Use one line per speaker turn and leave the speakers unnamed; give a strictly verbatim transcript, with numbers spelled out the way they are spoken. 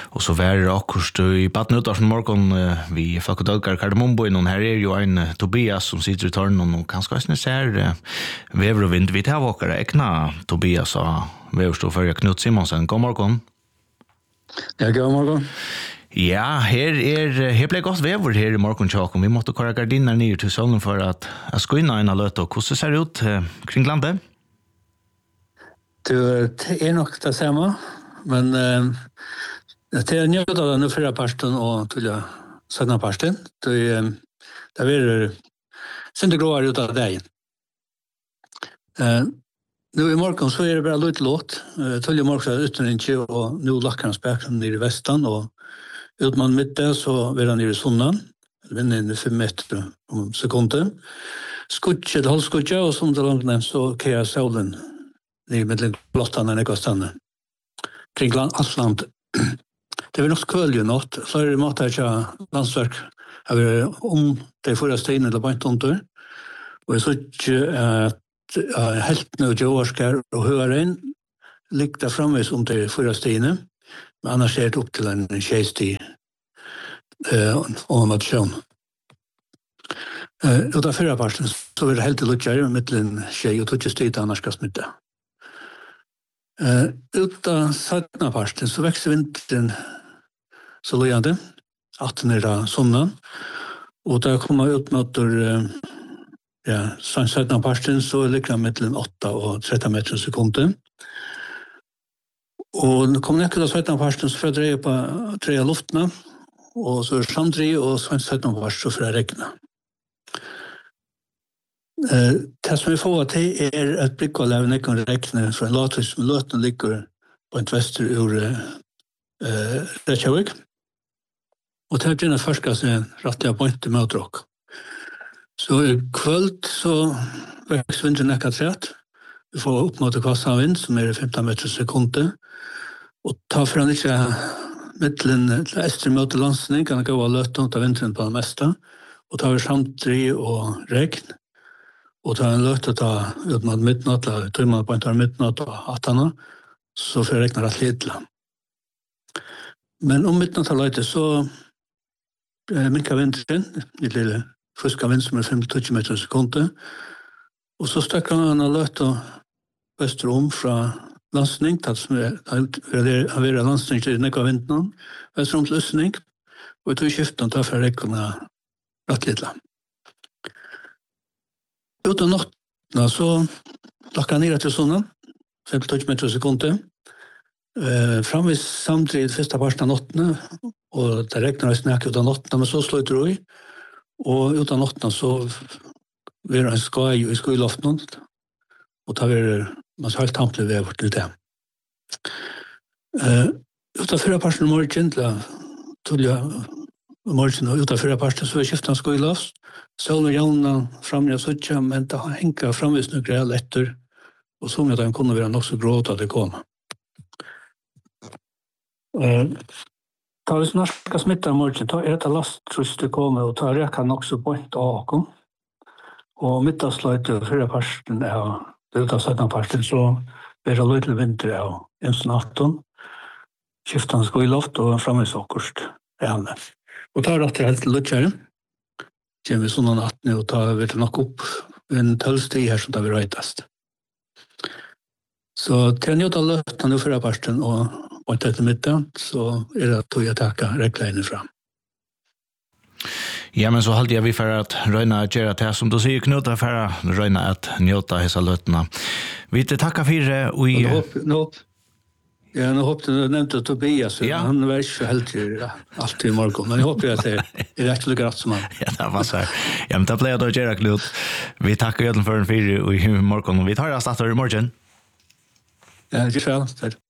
Och så var det också i badnutars morgon vi folk och dögar Kardemombo och här är ju en Tobias som sitter i tornen och kanske inte ser väver och vind. Vi tar åkare äkna Tobias och väverstå för Knut Simonsen. God morgon.
Ja, god morgon.
Ja, her er her ble godt vever her i morgontjåken. Vi måtte kåre gardiner ned til solen for at jeg skulle inn og løte. Hvordan ser det ut eh, kring landet?
Det er nok det samme, men eh, det er nødt av den fyrre parten og til å sønne parten. Det er det er synd det gråere ut av deg. Eh, nu i morgen så er det bare litt låt. Eh, til i morgen er det uten ikke, og nå lakker han spekren nede i Vestan, og ut man middag så var han nere i Sundan, vinner inn i fem meter om sekunder. Skutje, det holdt skutje, og som det langt nevnt så kjære solen nere med blottan enn ikke stande. Kring alt land. Det var nok skøl jo nått. Flere måter ikke landsverk har vært om de forrige stedene eller bant under. Og jeg så ikke at uh, heltene og jordskær og høyeren ligger der fremvis om de forrige stedene. Men annars er det opp til en tjejstid eh, og en motion. Eh, utan förra parten så är det helt luckare med en tjej och tjejstid annars ska smitta. Eh, utan sättna parten så växer vintern så lojande att den är sonnen och där kommer ut mot eh, ja, sättna parten så ligger mellan åtta och tretton meter sekunder. Og nå kom nekket av svetten parsten så får jeg dreie på tre av luftene, og så er det samdri, og så er svetten parsten så får jeg regne. Eh, det som vi får til er et blikk av leven jeg kan regne fra en latus som løten ligger på en vester ur eh, Reykjavik. Og det er denne første som rett jeg pointe med å dråk. Så i kvöld så vekst vinteren nekket trett. Vi får opp mot kvassan vind som er femton meter sekunder. Og ta fra han ikke mittelen til Estre møte landsning, kan gå av løtten til vinteren på det meste. Og ta vi samtri og regn. Og ta en løtte ta ut mot midnatt, eller tog man på en tar midnatt og attene, så får jeg regna rett lidla. Men om midnatt har løyte, så minka vinteren, i lille friska vind som er fem til tjue meter sekunder. Og så støkker han av løtte vesterom fra landsning, tatt som er, har vært landsning til nekva vinteren, vesterom til løsning, og i tog skiften tar fra rekkene rett lidla. Utan nattene så lakker han nere til sonen, fem til tjue meter sekunder, eh, framvis samtidig første parten av nattene, og det regner jeg snakke utan nattene, men så slår det i, og utan nattene så vil en skai i skoiloften, og tar vi man har helt tampelig ved vårt til det. Uh, utan fyra parten av morgen, til jeg morgen, og utan fyra parten så er skiftet skoiloft, solen og jævna framme og suttja, men det henger framvis noe grell etter, og så med at den kunne være nok så gråt at det kom. Uh, ta hvis norska smitta morgen, ta er det last trus det kommer, og ta rekka nok så point av åkken, og middagsløyte fyra parten er det ut av settna parten, så blir det løyte vinter av ensen afton, skiftan sko i loft og framvis okkurst er han. Og ta rett til helt til løytjæren, kjem vi sånn nattene og ta vi til nok opp en tølvsti her som da vi røytast. Så til en gjort av løyten og fyra parten og og etter middag, så er det tog jeg takka rekkleine fram.
Ja, men så halte jeg vi for at røyna at gjøre det, som du sier, Knut, for at røyna at njøta hessa løtene. Vi til takka fire, og i...
Nå ja, nå håper du nevnte Tobias, ja. Han var ikke helt ja, alltid i morgen, men jeg håper at det er rett og slett som han.
Ja, det var så. Ja, men det ble jeg da gjøre, Knut. Vi takker Jøden for en fire i morgen, og vi tar oss etter i morgen.
Ja, det er vel.